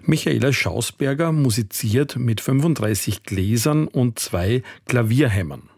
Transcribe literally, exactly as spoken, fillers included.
Michaela Schausberger musiziert mit fünfunddreißig Gläsern und zwei Klavierhämmern.